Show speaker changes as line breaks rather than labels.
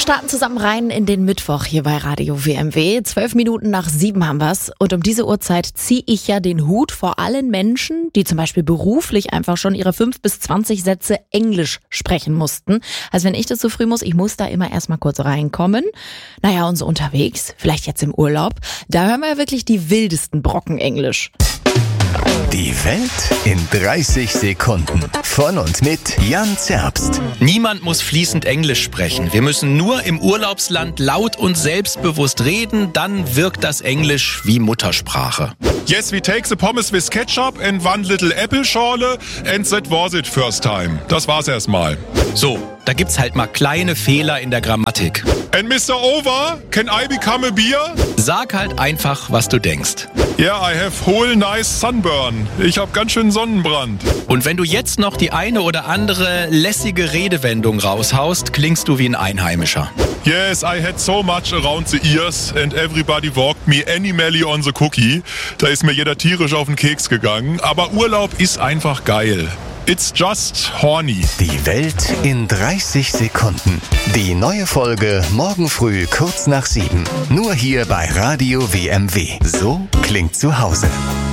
starten zusammen rein in den Mittwoch hier bei Radio WMW. 12 Minuten nach 7 haben wir's. Und um diese Uhrzeit ziehe ich ja den Hut vor allen Menschen, die zum Beispiel beruflich einfach schon ihre 5 bis 20 Sätze Englisch sprechen mussten. Also wenn ich das so früh muss, ich muss da immer erstmal kurz reinkommen. Naja, und so unterwegs, vielleicht jetzt im Urlaub, da hören wir ja wirklich die wildesten Brocken Englisch.
Die Welt in 30 Sekunden. Von und mit Jan Zerbst.
Niemand muss fließend Englisch sprechen. Wir müssen nur im Urlaubsland laut und selbstbewusst reden, dann wirkt das Englisch wie Muttersprache.
Yes, we take the pommes with ketchup and one little apple schorle and that was it first time. Das war's erstmal.
So, da gibt's halt mal kleine Fehler in der Grammatik.
And Mr. Over, can I become a beer?
Sag halt einfach, was du denkst.
Yeah, I have whole nice sunburn. Ich hab ganz schön Sonnenbrand.
Und wenn du jetzt noch die eine oder andere lässige Redewendung raushaust, klingst du wie ein Einheimischer.
Yes, I had so much around the ears and everybody walked me animally on the cookie. Da ist mir jeder tierisch auf den Keks gegangen. Aber Urlaub ist einfach geil. It's just horny.
Die Welt in 30 Sekunden. Die neue Folge morgen früh kurz nach 7. Nur hier bei Radio WMW. So klingt zu Hause.